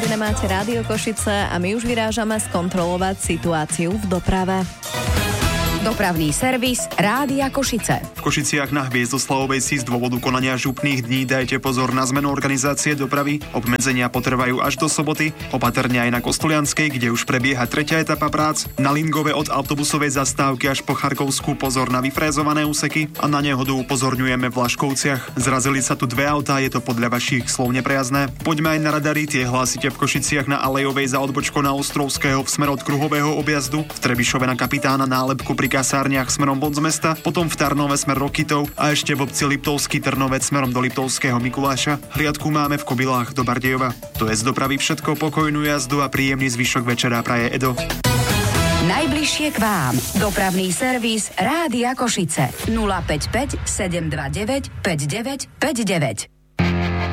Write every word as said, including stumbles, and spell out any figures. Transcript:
Nasadené máte Rádio Košice a my už vyrážame skontrolovať situáciu v doprave. Dopravný servis Rádia Košice. V Košiciach na Hviezdoslavovej si z dôvodu konania župných dní dajte pozor na zmenu organizácie dopravy. Obmedzenia potrvajú až do soboty. Opatrne aj na Kostolianskej, kde už prebieha tretia etapa prác. Na Lingove od autobusovej zastávky až po Charkovskú pozor na vyfrézované úseky. A na nehodu upozorňujeme v Laškovciach. Zrazili sa tu dve autá, je to podľa vašich slov nepriazné. Poďme aj na radary, tie hlásite v Košiciach na Alejovej za odbočkou na Ostrovského v smer od kruhového objazdu, v Trebišove na Kapitána nálepku pri kasárniach smerom von z mesta, potom v Tarnove smer Rokitov a ešte v obci Liptovský Trnovec smerom do Liptovského Mikuláša. Hliadku máme v Kobilách do Bardejova. To je z dopravy všetko, pokojnú jazdu a príjemný zvyšok večera praje Edo. Najbližšie k vám. Dopravný servis Rádia Košice. nula päť päť sedem dva deväť päť deväť päť deväť.